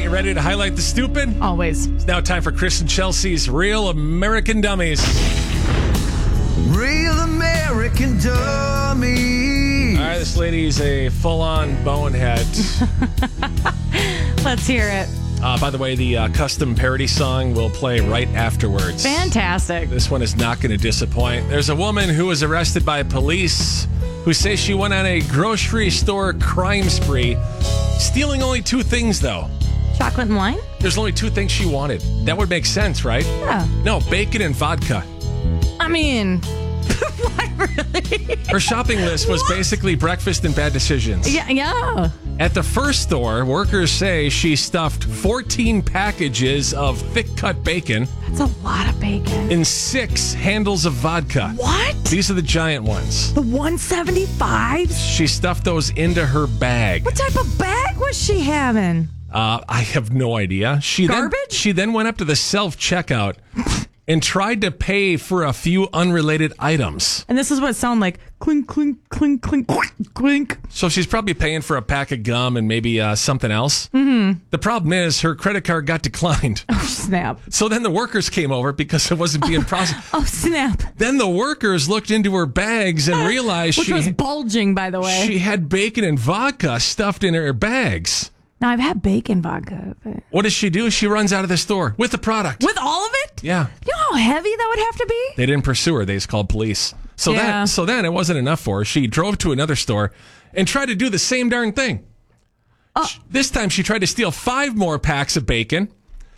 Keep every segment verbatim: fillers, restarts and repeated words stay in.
you ready to highlight the stupid? Always. It's now time for Chris and Chelsea's Real American Dummies. Real American Dummy. All right, this lady's a full-on bonehead. Let's hear it. Uh, by the way, the uh, custom parody song will play right afterwards. Fantastic. This one is not going to disappoint. There's a woman who was arrested by police who say she went on a grocery store crime spree, stealing only two things, though. Chocolate and wine? There's only two things she wanted. That would make sense, right? Yeah. No, bacon and vodka. I mean, what, really? Her shopping list was basically breakfast and bad decisions. Yeah, yeah. At the first store, workers say she stuffed fourteen packages of thick-cut bacon That's a lot of bacon. in six handles of vodka. What? These are the giant ones. The one seventy-five? She stuffed those into her bag. What type of bag was she having? Uh, I have no idea. She Garbage? Then, she then went up to the self-checkout and tried to pay for a few unrelated items. And this is what it sounded like. Clink, clink, clink, clink, clink. So she's probably paying for a pack of gum and maybe uh, something else. Mm-hmm. The problem is her credit card got declined. Oh, snap. So then the workers came over because it wasn't being processed. Oh, snap. Then the workers looked into her bags and realized Which she, was bulging, by the way. she had bacon and vodka stuffed in her bags. Now, I've had bacon vodka. But... What does she do? She runs out of the store with the product. With all of it? Yeah. You know how heavy that would have to be? They didn't pursue her. They just called police. So Yeah. that so then it wasn't enough for her. She drove to another store and tried to do the same darn thing. Uh, This time she tried to steal five more packs of bacon,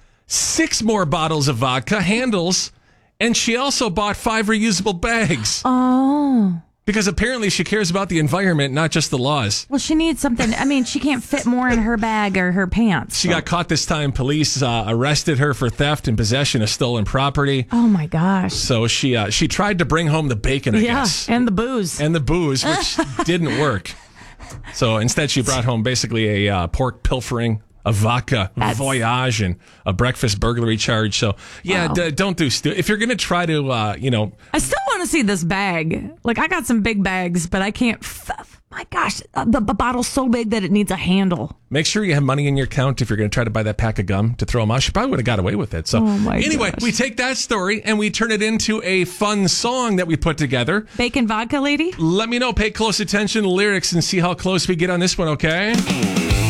six more bottles of vodka, handles, and she also bought five reusable bags. Oh. Because apparently she cares about the environment, not just the laws. Well, she needs something. I mean, she can't fit more in her bag or her pants. She got caught this time. Police uh, arrested her for theft and possession of stolen property. Oh, my gosh. So she uh, she tried to bring home the bacon, I Yeah, guess. and the booze. And the booze, which didn't work. So instead, she brought home basically a uh, pork pilfering, a vodka That's- voyage, and a breakfast burglary charge. So yeah, Wow. d- don't do stu- if you're going to try to, uh, you know, I still want to see this bag. Like, I got some big bags, but I can't. F- my gosh, uh, the, the bottle's so big that it needs a handle. make sure you have money in your account if you're going to try to buy that pack of gum to throw them out. She probably would have got away with it. So Oh, my anyway, gosh. we take that story and we turn it into a fun song that we put together. Bacon vodka lady? Let me know. Pay close attention to the lyrics and see how close we get on this one. Okay.